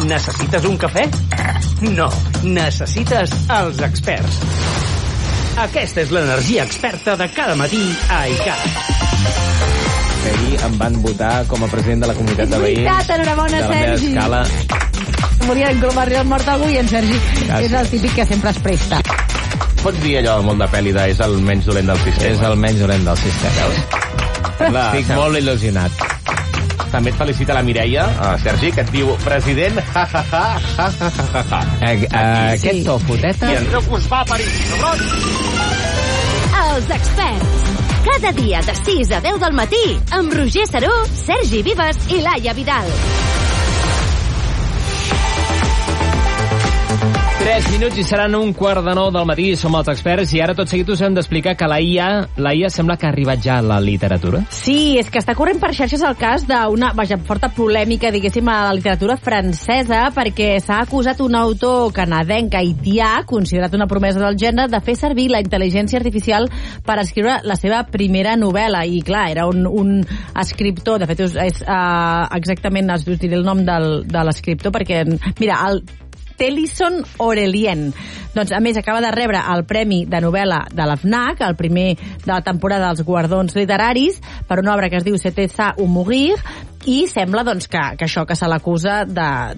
Necessites un cafè? No, necessites els experts. Aquesta és l'energia experta de cada matí a ICAT. Ahir em van votar com a president de la comunitat de veïns. Enhorabona, de la meva Sergi. escala. Volia englomar-li el mort a algú i en Sergi és el típic que sempre es presta. Pots dir allò molt de pel·li de és el menys dolent del sistema? És el menys dolent del sistema. Estic molt il·lusionat. També et felicita la Mireia, Sergi, que et diu president, Aquest tofuteta... Us va parir, cabrons! Els experts. Cada dia de 6 a 10 del matí amb Roger Saró, Sergi Vives i Laia Vidal. 3 minuts i seran 1:15 del matí. Som els experts i ara tot seguit us hem d'explicar que la IA sembla que ha arribat ja a la literatura. Sí, és que està corrent per xarxes el cas d'una forta polèmica, diguéssim, a la literatura francesa, perquè s'ha acusat un autor canadenc haitià, considerat una promesa del gènere, de fer servir la intel·ligència artificial per escriure la seva primera novel·la. I clar, era un escriptor, de fet és exactament, us diré el nom de l'escriptor, perquè, mira, el Télisson Aurélien. Doncs, a més, acaba de rebre el Premi de Novel·la de la FNAC, el primer de la temporada dels guardons literaris, per una obra que es diu C'était ça ou mourir, i sembla doncs, que això, que se l'acusa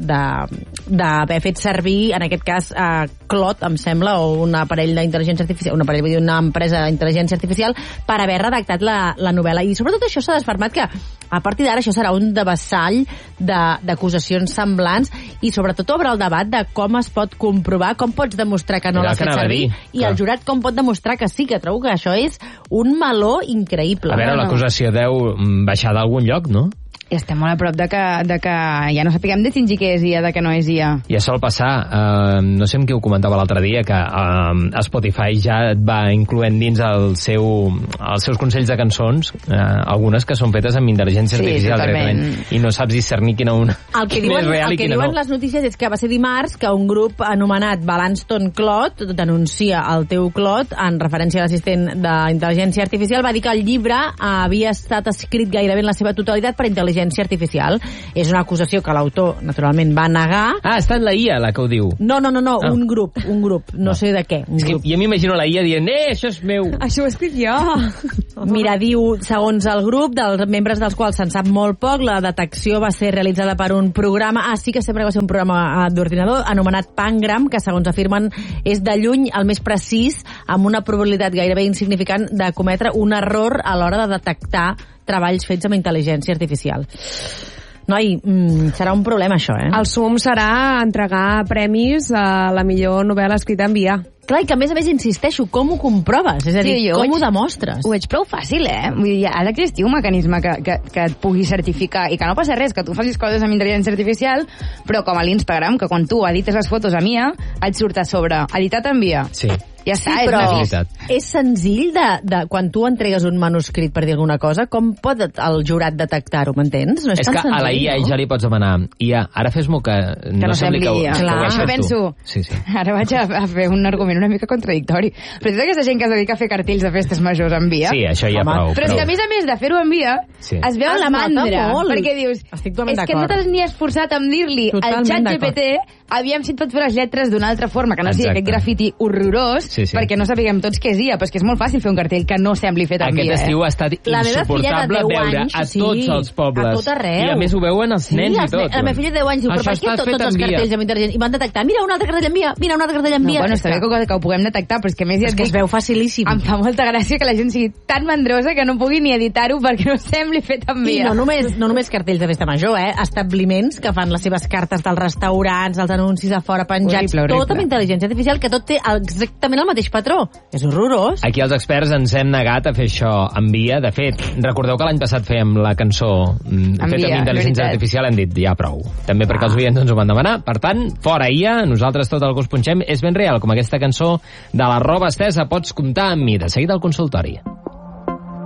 d'haver fet servir, en aquest cas, Claude, em sembla, o un aparell d'intel·ligència artificial, una empresa d'intel·ligència artificial, per haver redactat la novel·la. I sobretot això s'ha desfermat que a partir d'ara això serà un devessall d'acusacions semblants i sobretot obre el debat de com es pot comprovar, com pots demostrar que no l'has fet servir, i el jurat com pot demostrar que sí, que trobo que això és un meló increïble. A veure, l'acusació deu baixar d'algun lloc, no? I estem molt a prop de que ja no sapiguem distingir què és IA de què no és IA. Ja sol passar, no sé amb qui ho comentava l'altre dia, que Spotify ja et va incloent dins els seus consells de cançons algunes que són fetes amb intel·ligència artificial directament, i no saps discernir quina és real i quina no. El que diuen les notícies és que va ser dimarts que un grup anomenat Balanston Claude denuncia el teu Claude en referència a l'assistent d'intel·ligència artificial. Va dir que el llibre havia estat escrit gairebé en la seva totalitat per intel·ligència artificial. És una acusació que l'autor, naturalment, va negar. Ha estat la IA la que ho diu. No, un grup, no sé de què. Jo m'imagino la IA dient, això és meu. Això ho he escrit jo. Mira, diu, segons el grup, dels membres dels quals se'n sap molt poc, la detecció va ser realitzada per un programa, sí que sempre va ser un programa d'ordinador, anomenat Pangram, que segons afirmen és de lluny el més precís, amb una probabilitat gairebé insignificant de cometre un error a l'hora de detectar treballs fets amb intel·ligència artificial. Noi, serà un problema això, El sum serà entregar premis a la millor novel·la escrita en IA. Clar, i que a més insisteixo, com ho comproves? És a dir, com ho demostres? Ho veig prou fàcil, Vull dir, ha d'existir un mecanisme que et pugui certificar, i que no passa res, que tu facis coses amb intel·ligència artificial, però com a l'Instagram, que quan tu edites les fotos a IA, et surt a sobre, editat en IA. Sí. Ja està, però és és senzill de quan tu entregues un manuscrit per dir alguna cosa, com pot el jurat detectar-ho, m'entens? No és tan senzill, que a la IA ja li pots demanar, IA, ara fes-m'ho que no sembli que ho has fet tu. Penso, ara vaig a fer un argument una mica contradictori, però tota aquesta gent que es dedica a fer cartells de festes majors en IA, sí, això ja prou. Però és que a més de fer-ho en IA, es veu la mandra, perquè dius, és que no t'has ni esforçat en dir-li al ChatGPT aviam si et pot fer les lletres d'una altra forma, que no sigui aquest grafiti horrorós, perquè no sapiguem tots què és IA, però és que és molt fàcil fer un cartell que no sembli fet amb IA. Aquest estiu ha estat insuportable veure a tots els pobles. A tot arreu. I a més ho veuen els nens i tot. La meva filla de 10 anys diu, però per què tots els cartells amb intel·ligència? I van detectar, mira un altre cartell amb IA, mira un altre cartell amb IA. Bueno, està bé que ho puguem detectar, però és que més ja es veu facilíssim. Em fa molta gràcia que la gent sigui tan mandrosa que no pugui ni editar-ho perquè no sembli fet amb IA. I no només cartells de festa major, establiments que fan les seves cartes dels restaurants, els anuncis a fora penjats, tot amb intel·ligència artificial, que tot té exactament el mateix patró. És horrorós. Aquí els experts ens hem negat a fer això amb IA. De fet, recordeu que l'any passat fèiem la cançó feta amb intel·ligència artificial, hem dit ja prou. També perquè els oients ens ho van demanar. Per tant, fora IA, nosaltres tot el que us punxem és ben real, com aquesta cançó de la roba estesa, pots comptar amb mi. De seguida al consultori.